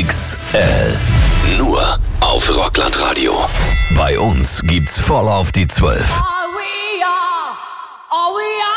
XXL. Nur auf Rockland-Radio. Bei uns gibt's voll auf die 12. All we are.